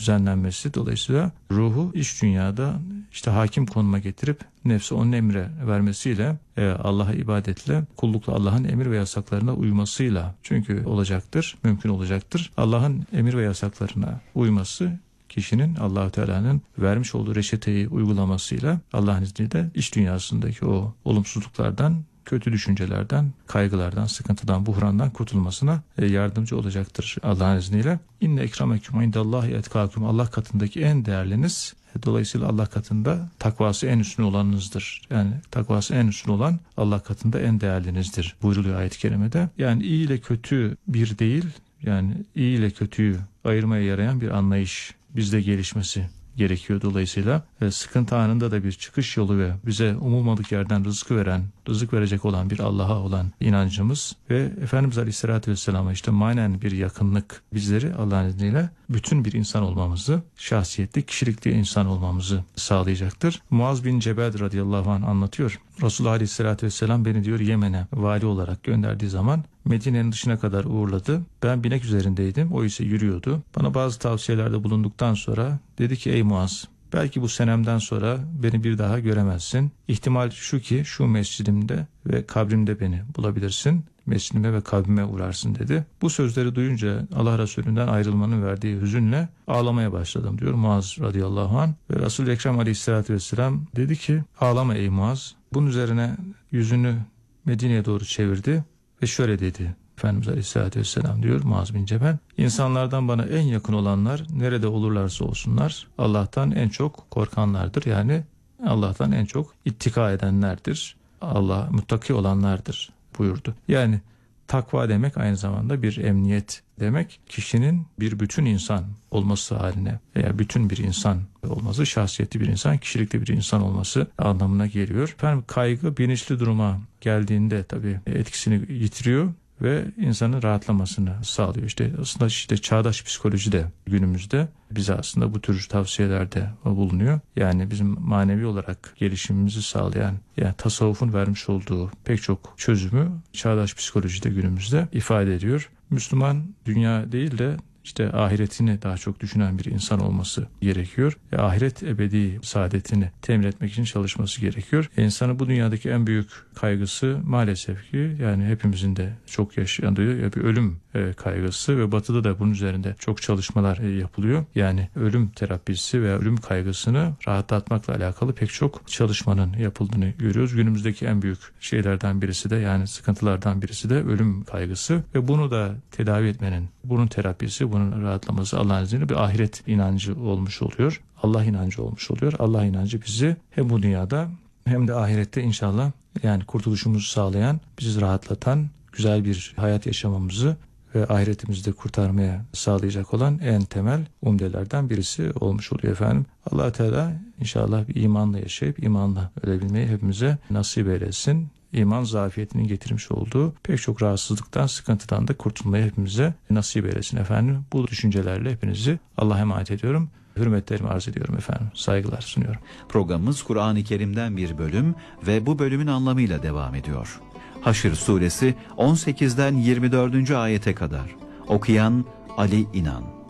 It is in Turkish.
düzenlenmesi, dolayısıyla ruhu iç dünyada işte hakim konuma getirip nefsi onun emre vermesiyle, Allah'a ibadetle, kullukla, Allah'ın emir ve yasaklarına uymasıyla çünkü olacaktır, mümkün olacaktır. Allah'ın emir ve yasaklarına uyması, kişinin Allah-u Teala'nın vermiş olduğu reçeteyi uygulamasıyla Allah'ın izniyle iç dünyasındaki o olumsuzluklardan, kötü düşüncelerden, kaygılardan, sıkıntıdan, buhrandan kurtulmasına yardımcı olacaktır Allah'ın izniyle. İnne ekremeküm indallahi etkâküm. Allah katındaki en değerliniz, dolayısıyla Allah katında takvası en üstün olanınızdır. Yani takvası en üstün olan Allah katında en değerlinizdir buyruluyor ayet-i kerimede. Yani iyi ile kötü bir değil, yani iyi ile kötüyü ayırmaya yarayan bir anlayış bizde gelişmesi gerekiyor. Dolayısıyla sıkıntı anında da bir çıkış yolu ve bize umulmadık yerden rızık verecek olan bir Allah'a olan inancımız ve Efendimiz Aleyhisselatü Vesselam'a işte manen bir yakınlık bizleri Allah'ın izniyle bütün bir insan olmamızı, şahsiyetli, kişilikli insan olmamızı sağlayacaktır. Muaz bin Cebel radıyallahu anh anlatıyor. Resulullah Aleyhisselatü Vesselam beni diyor Yemen'e vali olarak gönderdiği zaman Medine'nin dışına kadar uğurladı. Ben binek üzerindeydim, o ise yürüyordu. Bana bazı tavsiyelerde bulunduktan sonra dedi ki ey Muaz, belki bu senemden sonra beni bir daha göremezsin. İhtimal şu ki şu mescidimde ve kabrimde beni bulabilirsin. Mescidime ve kabrime uğrarsın dedi. Bu sözleri duyunca Allah Resulü'nden ayrılmanın verdiği hüzünle ağlamaya başladım diyor Muaz radıyallahu anh. Ve Resul-i Ekrem aleyhissalatü vesselam dedi ki ağlama ey Muaz. Bunun üzerine yüzünü Medine'ye doğru çevirdi ve şöyle dedi. Efendimiz Aleyhisselatü Vesselam diyor Muaz bin Cebel, insanlardan bana en yakın olanlar nerede olurlarsa olsunlar Allah'tan en çok korkanlardır. Yani Allah'tan en çok ittika edenlerdir. Allah muttaki olanlardır buyurdu. Yani takva demek aynı zamanda bir emniyet demek. Kişinin bir bütün insan olması haline veya bütün bir insan olması, şahsiyetli bir insan, kişilikli bir insan olması anlamına geliyor. Efendim kaygı bilinçli duruma geldiğinde tabii etkisini yitiriyor ve insanın rahatlamasını sağlıyor. İşte aslında çağdaş psikoloji de günümüzde bize aslında bu tür tavsiyelerde bulunuyor. Yani bizim manevi olarak gelişimimizi sağlayan, yani tasavvufun vermiş olduğu pek çok çözümü çağdaş psikolojide günümüzde ifade ediyor. Müslüman dünya değil de işte ahiretini daha çok düşünen bir insan olması gerekiyor. Ahiret ebedi saadetini temin etmek için çalışması gerekiyor. İnsanın bu dünyadaki en büyük kaygısı maalesef ki yani hepimizin de çok yaşadığı bir ölüm kaygısı ve Batı'da da bunun üzerinde çok çalışmalar yapılıyor. Yani ölüm terapisi veya ölüm kaygısını rahatlatmakla alakalı pek çok çalışmanın yapıldığını görüyoruz. Günümüzdeki en büyük şeylerden birisi de yani sıkıntılardan birisi de ölüm kaygısı ve bunu da tedavi etmenin, bunun terapisi, bunun rahatlaması Allah'ın izniyle bir ahiret inancı olmuş oluyor. Allah inancı olmuş oluyor. Allah inancı bizi hem bu dünyada hem de ahirette inşallah yani kurtuluşumuzu sağlayan, bizi rahatlatan, güzel bir hayat yaşamamızı ve ahiretimizi de kurtarmaya sağlayacak olan en temel umdelerden birisi olmuş oluyor efendim. Allah Teala inşallah bir imanla yaşayıp imanla ölebilmeyi hepimize nasip eylesin. İman zafiyetinin getirmiş olduğu pek çok rahatsızlıktan, sıkıntıdan da kurtulmayı hepimize nasip eylesin efendim. Bu düşüncelerle hepinizi Allah'a emanet ediyorum. Hürmetlerimi arz ediyorum efendim. Saygılar sunuyorum. Programımız Kur'an-ı Kerim'den bir bölüm ve bu bölümün anlamıyla devam ediyor. Haşr suresi 18'den 24. ayete kadar. Okuyan Ali İnan.